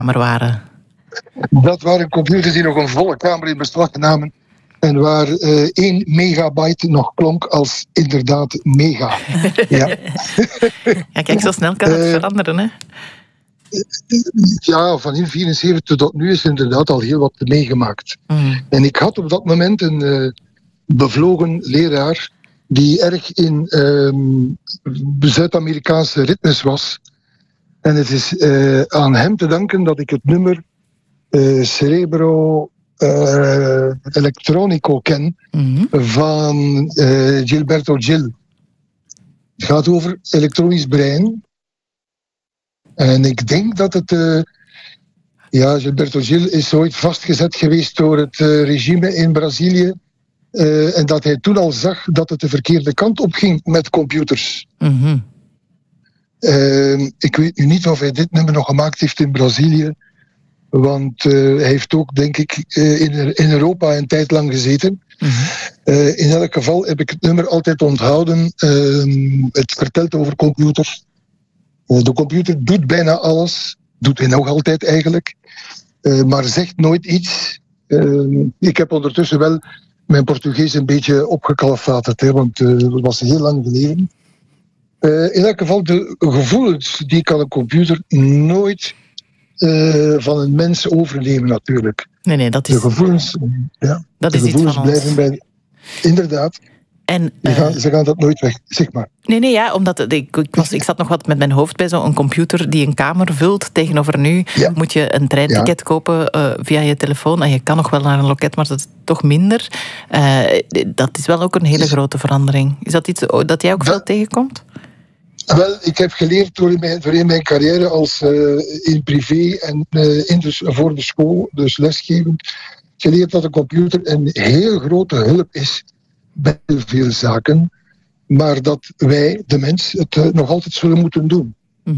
waren? Dat waren computers die nog een volle kamer in beslag namen. En waar 1 megabyte nog klonk als inderdaad mega. Ja, Ja, kijk, zo snel kan het veranderen, hè? ja, van in 1974 tot nu is inderdaad al heel wat meegemaakt. En ik had op dat moment een bevlogen leraar die erg in Zuid-Amerikaanse ritmes was. En het is aan hem te danken dat ik het nummer Cerebro Electronico ken van Gilberto Gil. Het gaat over elektronisch brein. En ik denk dat het... Gilberto Gil is ooit vastgezet geweest door het regime in Brazilië. En dat hij toen al zag dat het de verkeerde kant op ging met computers. Ik weet nu niet of hij dit nummer nog gemaakt heeft in Brazilië. Want hij heeft ook, denk ik, in Europa een tijd lang gezeten. In elk geval heb ik het nummer altijd onthouden. Het vertelt over computers. De computer doet bijna alles. Doet hij nog altijd eigenlijk. Maar zegt nooit iets. Ik heb ondertussen wel mijn Portugees een beetje opgekalefaterd. Want dat was heel lang geleden. In elk geval, de gevoelens die kan een computer nooit van een mens overnemen natuurlijk. Nee, dat is... De gevoelens, dat is iets van ons. Blijven bij... Inderdaad. En, ze gaan dat nooit weg, zeg maar. Nee, omdat ik zat nog wat met mijn hoofd bij zo'n computer die een kamer vult. Tegenover nu moet je een treinticket kopen via je telefoon. En je kan nog wel naar een loket, maar dat is toch minder. Dat is wel ook een hele grote verandering. Is dat iets dat jij ook veel tegenkomt? Wel, ik heb geleerd door mijn carrière als in privé en voor de school, dus lesgevend, geleerd dat een computer een heel grote hulp is bij veel zaken, maar dat wij, de mens, het nog altijd zullen moeten doen.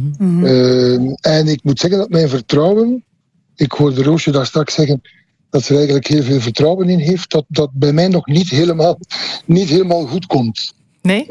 En ik moet zeggen dat mijn vertrouwen, ik hoorde Roosje daar straks zeggen dat ze er eigenlijk heel veel vertrouwen in heeft, dat bij mij nog niet helemaal goed komt. Nee?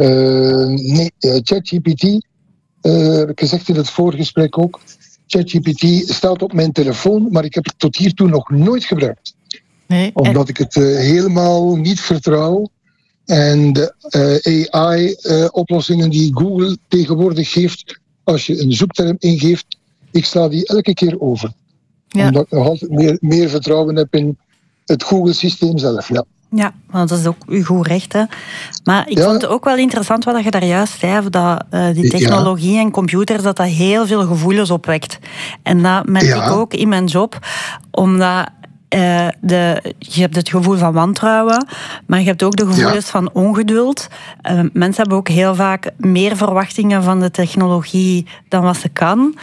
ChatGPT, heb ik gezegd in het voorgesprek ook, ChatGPT staat op mijn telefoon, maar ik heb het tot hiertoe nog nooit gebruikt. Nee, omdat ik het helemaal niet vertrouw. En de AI-oplossingen die Google tegenwoordig geeft, als je een zoekterm ingeeft, ik sla die elke keer over. Omdat ik nog altijd meer vertrouwen heb in het Google-systeem zelf. Ja, want dat is ook uw goed recht. Hè. Maar ik vond het ook wel interessant wat je daar juist zei, dat die technologie en computers, dat heel veel gevoelens opwekt. En dat merk ik ook in mijn job, omdat je hebt het gevoel van wantrouwen, maar je hebt ook de gevoelens van ongeduld. Mensen hebben ook heel vaak meer verwachtingen van de technologie dan wat ze kan.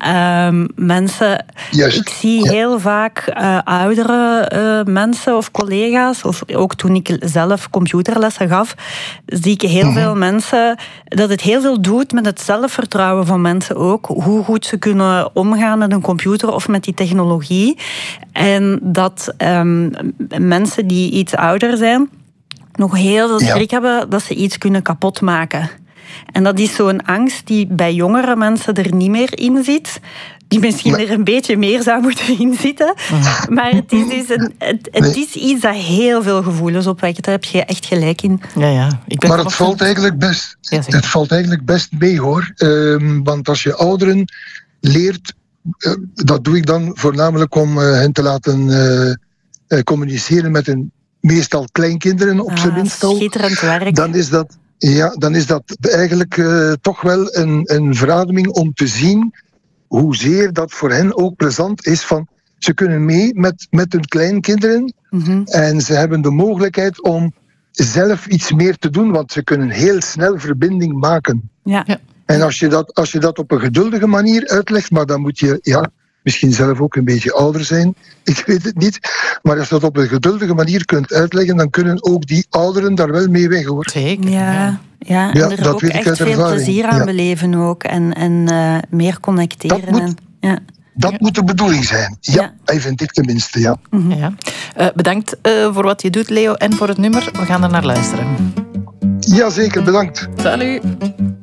Ik zie heel vaak oudere mensen of collega's, of ook toen ik zelf computerlessen gaf, zie ik heel veel mensen dat het heel veel doet met het zelfvertrouwen van mensen ook. Hoe goed ze kunnen omgaan met een computer of met die technologie. En dat mensen die iets ouder zijn nog heel veel schrik hebben dat ze iets kunnen kapotmaken. En dat is zo'n angst die bij jongere mensen er niet meer in zit. Die misschien er een beetje meer zou moeten inzitten. Maar het is, dus het is iets dat heel veel gevoelens opwekt. Daar heb je echt gelijk in. Ja. Maar het valt eigenlijk best. Het valt eigenlijk best mee, hoor. Want als je ouderen leert, dat doe ik dan voornamelijk om hen te laten communiceren met hun meestal kleinkinderen op zijn minst al. Schitterend werk. Dan is dat eigenlijk toch wel een verademing om te zien hoezeer dat voor hen ook plezant is. Van, ze kunnen mee met hun kleinkinderen en ze hebben de mogelijkheid om zelf iets meer te doen, want ze kunnen heel snel verbinding maken. Ja. En als je dat op een geduldige manier uitlegt, maar dan moet je misschien zelf ook een beetje ouder zijn, ik weet het niet, maar als je dat op een geduldige manier kunt uitleggen, dan kunnen ook die ouderen daar wel mee weg, hoor. Zeker. Ja, en er ook echt veel plezier aan beleven ook en meer connecteren. Dat moet de bedoeling zijn. Hij vindt dit tenminste, Bedankt voor wat je doet, Leo, en voor het nummer. We gaan er naar luisteren. Jazeker, bedankt. Salut.